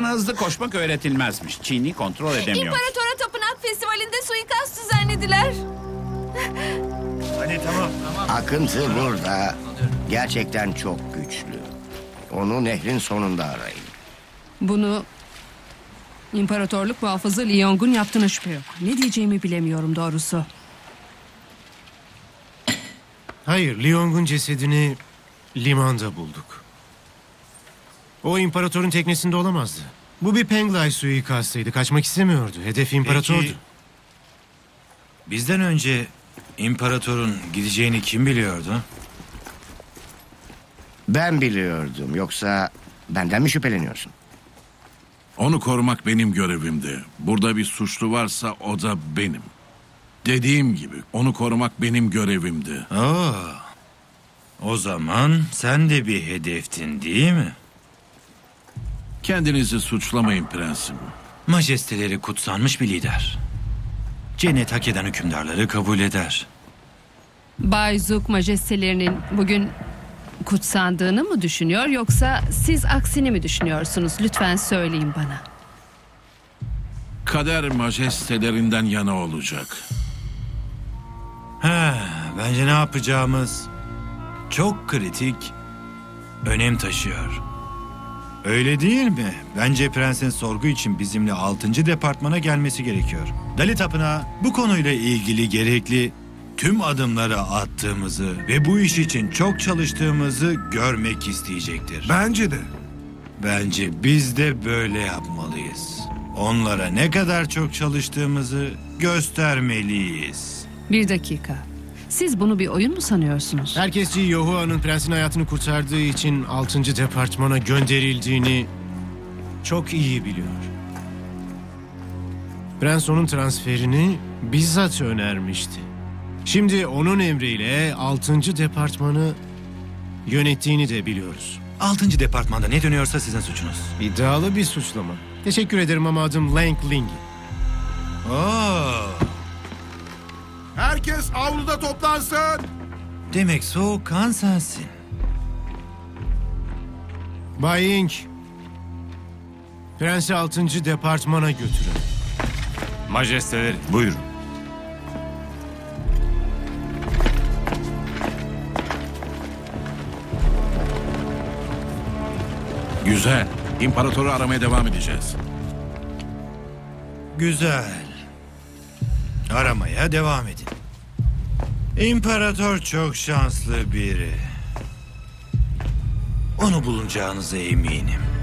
Sana hızlı koşmak öğretilmezmiş. Çiğni kontrol edemiyor. İmparatora Tapınak Festivali'nde suikast düzenlediler. Hadi tamam. Akıntı burada gerçekten çok güçlü. Onu nehrin sonunda arayın. Bunu İmparatorluk muhafızı Li Yong'un yaptığına şüphe yok. Ne diyeceğimi bilemiyorum doğrusu. Hayır, Lyong'un cesedini limanda bulduk. O imparatorun teknesinde olamazdı. Bu bir Penglai suikastıydı. Kaçmak istemiyordu. Hedef imparatordu. Peki, bizden önce imparatorun gideceğini kim biliyordu? Ben biliyordum. Yoksa benden mi şüpheleniyorsun? Onu korumak benim görevimdi. Burada bir suçlu varsa o da benim. Dediğim gibi onu korumak benim görevimdi. Oo, o zaman sen de bir hedeftin değil mi? Kendinizi suçlamayın prensim. Majesteleri kutsanmış bir lider. Cennet hak eden hükümdarları kabul eder. Bay Zook majestelerinin bugün kutsandığını mı düşünüyor yoksa siz aksini mi düşünüyorsunuz? Lütfen söyleyin bana. Kader majestelerinden yana olacak. Bence ne yapacağımız çok kritik önem taşıyor. Öyle değil mi? Bence prensin sorgu için bizimle 6. departmana gelmesi gerekiyor. Dali Tapınağı bu konuyla ilgili gerekli tüm adımları attığımızı ve bu iş için çok çalıştığımızı görmek isteyecektir. Bence de. Bence biz de böyle yapmalıyız. Onlara ne kadar çok çalıştığımızı göstermeliyiz. Bir dakika. Siz bunu bir oyun mu sanıyorsunuz? Herkes Yahua'nın prensin hayatını kurtardığı için 6. departmana gönderildiğini çok iyi biliyor. Prens onun transferini bizzat önermişti. Şimdi onun emriyle 6. departmanı yönettiğini de biliyoruz. 6. departmanda ne dönüyorsa sizin suçunuz. İddialı bir suçlama. Teşekkür ederim ama adım Lang Ling. Herkes avluda toplansın. Demek soğukkan sensin. Bay Ying, prensi 6. departmana götürün. Majesteleri. Buyurun. Güzel. İmparatoru aramaya devam edeceğiz. Güzel. Aramaya devam edin. İmparator çok şanslı biri. Onu bulacağınıza eminim.